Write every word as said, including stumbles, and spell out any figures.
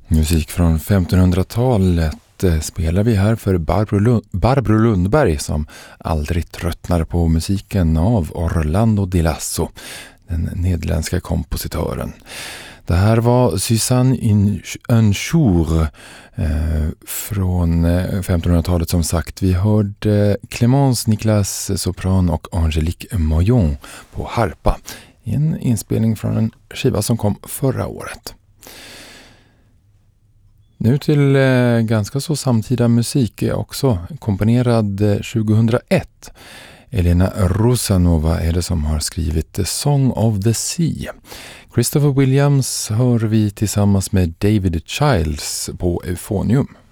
Musik från femtonhundratalet spelar vi här för Barbro, Lund- Barbro Lundberg som aldrig tröttnar på musiken av Orlando Di Lasso, den nederländska kompositören. Det här var Suzanne un jour eh, från femtonhundratalet som sagt. Vi hörde Clémence Niklas sopran och Angélique Moyon på harpa. En inspelning från en skiva som kom förra året. Nu till eh, ganska så samtida musik är också komponerad eh, tjugohundraett. Elena Rusanova är det som har skrivit The Song of the Sea. Christopher Williams hör vi tillsammans med David Childs på Euphonium.